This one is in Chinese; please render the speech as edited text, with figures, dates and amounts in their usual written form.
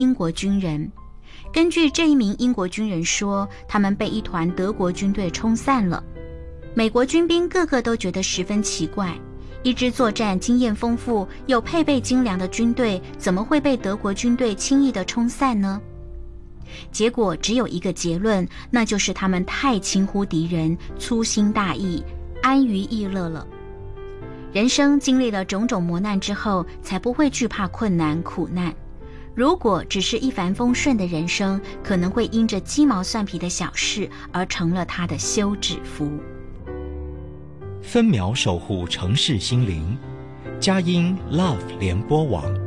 英国军人。根据这一名英国军人说，他们被一团德国军队冲散了。美国军兵个个都觉得十分奇怪，一支作战经验丰富又配备精良的军队，怎么会被德国军队轻易地冲散呢？结果只有一个结论，那就是他们太轻忽敌人，粗心大意，安于逸乐了。人生经历了种种磨难之后，才不会惧怕困难苦难。如果只是一帆风顺的人生，可能会因着鸡毛蒜皮的小事而成了他的休止符。 分秒守护城市心灵，佳音 Love 联播网。